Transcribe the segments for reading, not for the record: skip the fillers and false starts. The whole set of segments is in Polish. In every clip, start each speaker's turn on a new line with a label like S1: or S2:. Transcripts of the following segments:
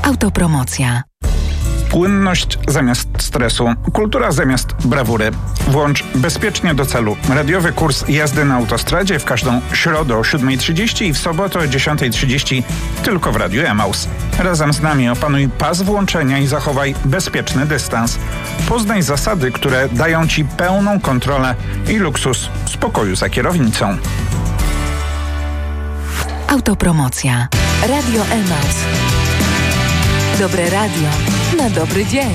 S1: Autopromocja.
S2: Płynność zamiast stresu, kultura zamiast brawury. Włącz bezpiecznie do celu. Radiowy kurs jazdy na autostradzie w każdą środę o 7:30 i w sobotę o 10:30 tylko w Radiu Emaus. Razem z nami opanuj pas włączenia i zachowaj bezpieczny dystans. Poznaj zasady, które dają Ci pełną kontrolę i luksus spokoju za kierownicą.
S1: Autopromocja. Radio Emaus. Dobre radio na dobry dzień.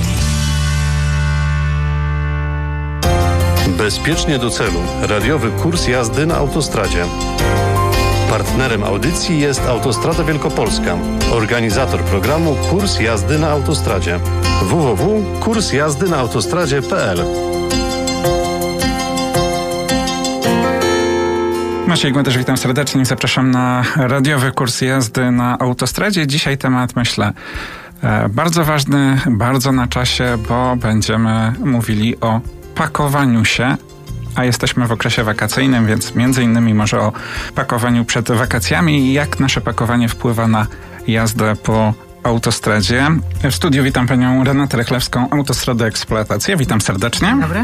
S3: Bezpiecznie do celu. Radiowy kurs jazdy na autostradzie. Partnerem audycji jest Autostrada Wielkopolska. Organizator programu Kurs jazdy na autostradzie. www.kursjazdynaautostradzie.pl.
S2: Maciej Gładysz, witam serdecznie. Zapraszam na radiowy kurs jazdy na autostradzie. Dzisiaj temat, myślę, bardzo ważny, bardzo na czasie, bo będziemy mówili o pakowaniu się, a jesteśmy w okresie wakacyjnym, więc między innymi może o pakowaniu przed wakacjami i jak nasze pakowanie wpływa na jazdę po autostradzie. W studiu witam panią Renatę Rychlewską, Autostrada Eksploatacja. Witam serdecznie.
S4: Dobry.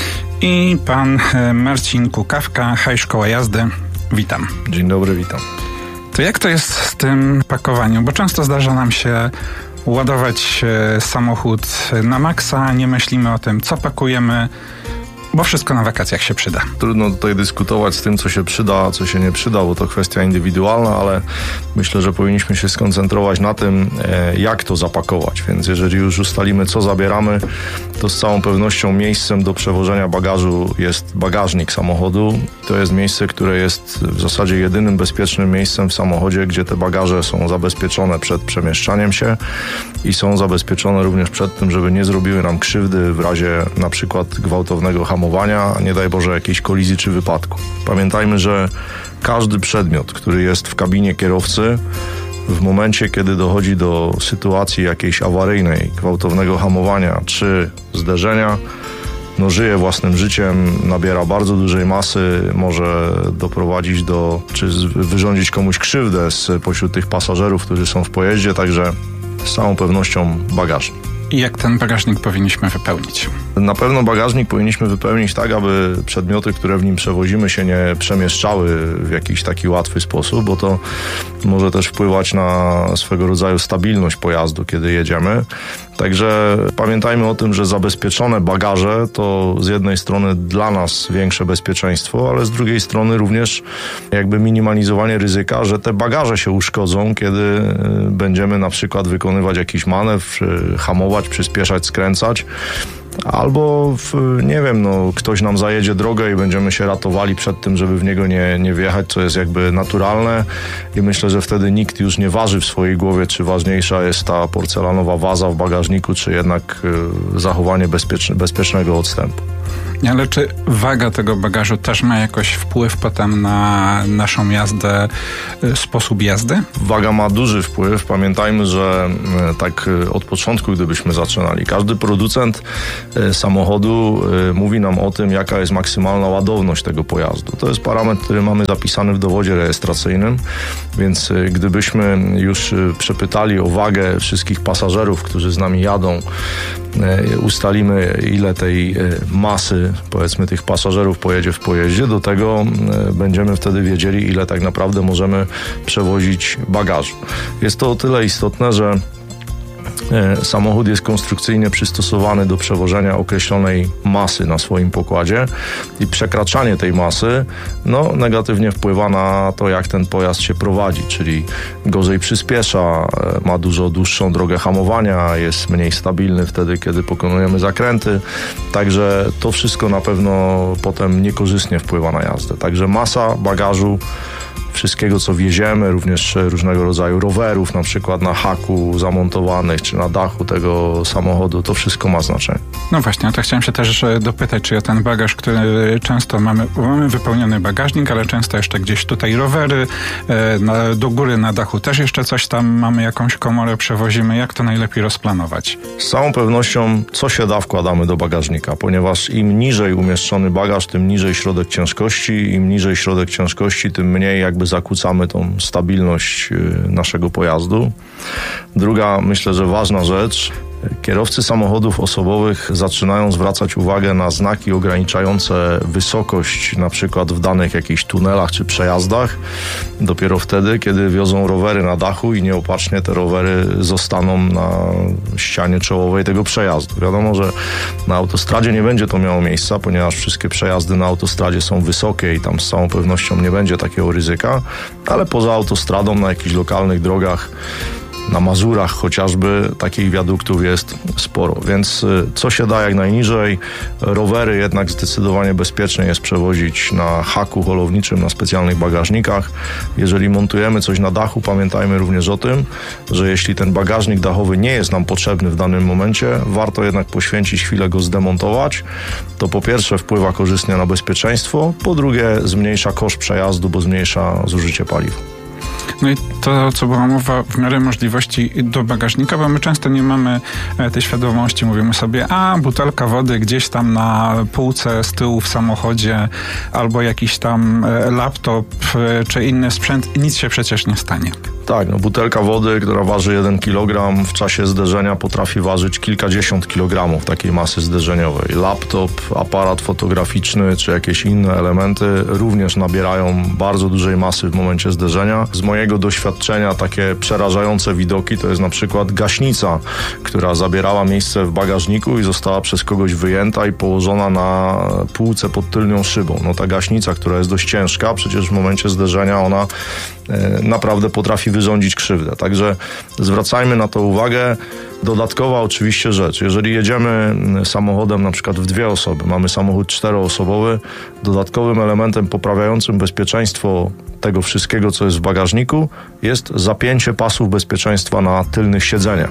S2: I pan Marcin Kukawka, High Szkoła Jazdy. Witam.
S5: Dzień dobry, witam.
S2: To jak to jest z tym pakowaniem? Bo często zdarza nam się ładować samochód na maksa, nie myślimy o tym, co pakujemy, bo wszystko na wakacjach się przyda.
S5: Trudno tutaj dyskutować z tym, co się przyda, a co się nie przyda, bo to kwestia indywidualna, ale myślę, że powinniśmy się skoncentrować na tym, jak to zapakować. Więc jeżeli już ustalimy, co zabieramy, to z całą pewnością miejscem do przewożenia bagażu jest bagażnik samochodu. To jest miejsce, które jest w zasadzie jedynym bezpiecznym miejscem w samochodzie, gdzie te bagaże są zabezpieczone przed przemieszczaniem się i są zabezpieczone również przed tym, żeby nie zrobiły nam krzywdy w razie na przykład gwałtownego hamowania, a nie daj Boże jakiejś kolizji czy wypadku. Pamiętajmy, że każdy przedmiot, który jest w kabinie kierowcy, w momencie, kiedy dochodzi do sytuacji jakiejś awaryjnej, gwałtownego hamowania czy zderzenia, żyje własnym życiem, nabiera bardzo dużej masy, może doprowadzić czy wyrządzić komuś krzywdę spośród tych pasażerów, którzy są w pojeździe, także z całą pewnością bagażnik.
S2: I jak ten bagażnik powinniśmy wypełnić?
S5: Na pewno bagażnik powinniśmy wypełnić tak, aby przedmioty, które w nim przewozimy, się nie przemieszczały w jakiś taki łatwy sposób, bo to może też wpływać na swego rodzaju stabilność pojazdu, kiedy jedziemy. Także pamiętajmy o tym, że zabezpieczone bagaże to z jednej strony dla nas większe bezpieczeństwo, ale z drugiej strony również jakby minimalizowanie ryzyka, że te bagaże się uszkodzą, kiedy będziemy na przykład wykonywać jakiś manewr, hamować, przyspieszać, skręcać. Albo, ktoś nam zajedzie drogę i będziemy się ratowali przed tym, żeby w niego nie wjechać, co jest jakby naturalne i myślę, że wtedy nikt już nie waży w swojej głowie, czy ważniejsza jest ta porcelanowa waza w bagażniku, czy jednak zachowanie bezpiecznego odstępu.
S2: Ale czy waga tego bagażu też ma jakoś wpływ potem na naszą jazdę, sposób jazdy?
S5: Waga ma duży wpływ. Pamiętajmy, że tak od początku, gdybyśmy zaczynali, każdy producent samochodu mówi nam o tym, jaka jest maksymalna ładowność tego pojazdu. To jest parametr, który mamy zapisany w dowodzie rejestracyjnym, więc gdybyśmy już przepytali o wagę wszystkich pasażerów, którzy z nami jadą, ustalimy, ile tej masy, powiedzmy, tych pasażerów pojedzie w pojeździe, do tego będziemy wtedy wiedzieli, ile tak naprawdę możemy przewozić bagażu. Jest to o tyle istotne, że samochód jest konstrukcyjnie przystosowany do przewożenia określonej masy na swoim pokładzie i przekraczanie tej masy negatywnie wpływa na to, jak ten pojazd się prowadzi, czyli gorzej przyspiesza, ma dużo dłuższą drogę hamowania, jest mniej stabilny wtedy, kiedy pokonujemy zakręty, także to wszystko na pewno potem niekorzystnie wpływa na jazdę. Także masa bagażu, wszystkiego, co wieziemy, również różnego rodzaju rowerów, na przykład na haku zamontowanych, czy na dachu tego samochodu, to wszystko ma znaczenie.
S2: No właśnie, to chciałem się też dopytać, czy o ten bagaż, który często mamy wypełniony bagażnik, ale często jeszcze gdzieś tutaj rowery, do góry na dachu też jeszcze coś tam mamy, jakąś komorę przewozimy, jak to najlepiej rozplanować?
S5: Z całą pewnością co się da wkładamy do bagażnika, ponieważ im niżej umieszczony bagaż, tym niżej środek ciężkości, im niżej środek ciężkości, tym mniej jakby zakłócamy tą stabilność naszego pojazdu. Druga, myślę, że ważna rzecz. Kierowcy samochodów osobowych zaczynają zwracać uwagę na znaki ograniczające wysokość, na przykład w danych jakichś tunelach czy przejazdach, dopiero wtedy, kiedy wiozą rowery na dachu i nieopatrznie te rowery zostaną na ścianie czołowej tego przejazdu. Wiadomo, że na autostradzie nie będzie to miało miejsca, ponieważ wszystkie przejazdy na autostradzie są wysokie i tam z całą pewnością nie będzie takiego ryzyka, ale poza autostradą na jakichś lokalnych drogach, na Mazurach chociażby takich wiaduktów jest sporo, więc co się da jak najniżej. Rowery jednak zdecydowanie bezpiecznie jest przewozić na haku holowniczym, na specjalnych bagażnikach. Jeżeli montujemy coś na dachu, pamiętajmy również o tym, że jeśli ten bagażnik dachowy nie jest nam potrzebny w danym momencie, warto jednak poświęcić chwilę go zdemontować. To po pierwsze wpływa korzystnie na bezpieczeństwo, po drugie zmniejsza koszt przejazdu, bo zmniejsza zużycie paliwa.
S2: No i to, co była mowa, w miarę możliwości do bagażnika, bo my często nie mamy tej świadomości. Mówimy sobie, butelka wody gdzieś tam na półce z tyłu w samochodzie, albo jakiś tam laptop, czy inny sprzęt, nic się przecież nie stanie.
S5: Tak, butelka wody, która waży 1 kg, w czasie zderzenia potrafi ważyć kilkadziesiąt kilogramów takiej masy zderzeniowej. Laptop, aparat fotograficzny, czy jakieś inne elementy również nabierają bardzo dużej masy w momencie zderzenia. Z mojego doświadczenia takie przerażające widoki to jest na przykład gaśnica, która zabierała miejsce w bagażniku i została przez kogoś wyjęta i położona na półce pod tylnią szybą. Ta gaśnica, która jest dość ciężka, przecież w momencie zderzenia ona naprawdę potrafi wyrządzić krzywdę. Także zwracajmy na to uwagę. Dodatkowa oczywiście rzecz. Jeżeli jedziemy samochodem na przykład w 2 osoby, mamy samochód 4-osobowy, dodatkowym elementem poprawiającym bezpieczeństwo tego wszystkiego, co jest w bagażniku, jest zapięcie pasów bezpieczeństwa na tylnych siedzeniach.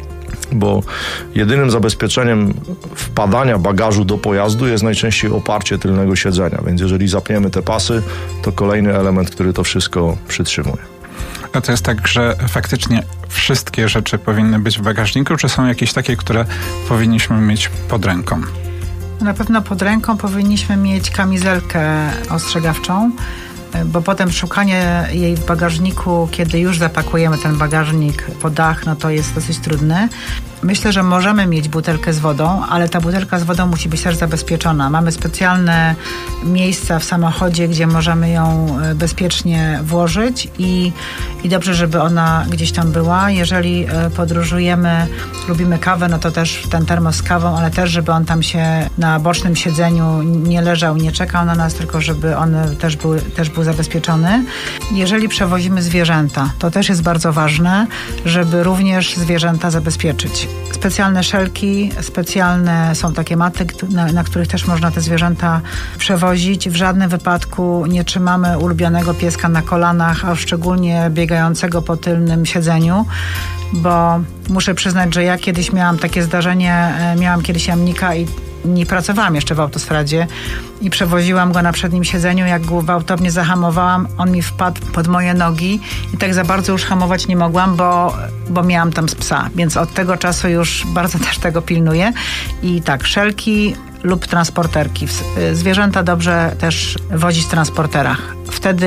S5: Bo jedynym zabezpieczeniem wpadania bagażu do pojazdu jest najczęściej oparcie tylnego siedzenia. Więc jeżeli zapniemy te pasy, to kolejny element, który to wszystko przytrzymuje.
S2: A to jest tak, że faktycznie wszystkie rzeczy powinny być w bagażniku, czy są jakieś takie, które powinniśmy mieć pod ręką?
S4: Na pewno pod ręką powinniśmy mieć kamizelkę ostrzegawczą, bo potem szukanie jej w bagażniku, kiedy już zapakujemy ten bagażnik po dach, to jest dosyć trudne. Myślę, że możemy mieć butelkę z wodą, ale ta butelka z wodą musi być też zabezpieczona. Mamy specjalne miejsca w samochodzie, gdzie możemy ją bezpiecznie włożyć i dobrze, żeby ona gdzieś tam była. Jeżeli podróżujemy, lubimy kawę, to też ten termos z kawą, ale też, żeby on tam się na bocznym siedzeniu nie leżał, nie czekał na nas, tylko żeby on też był zabezpieczony. Jeżeli przewozimy zwierzęta, to też jest bardzo ważne, żeby również zwierzęta zabezpieczyć. Specjalne szelki, specjalne są takie maty, na których też można te zwierzęta przewozić. W żadnym wypadku nie trzymamy ulubionego pieska na kolanach, a szczególnie biegającego po tylnym siedzeniu, bo muszę przyznać, że ja kiedyś miałam takie zdarzenie, miałam kiedyś jamnika i nie pracowałam jeszcze w autostradzie i przewoziłam go na przednim siedzeniu. Jak gwałtownie zahamowałam, on mi wpadł pod moje nogi i tak za bardzo już hamować nie mogłam, bo miałam tam z psa, więc od tego czasu już bardzo też tego pilnuję. I tak, szelki lub transporterki. Zwierzęta dobrze też wozić w transporterach. Wtedy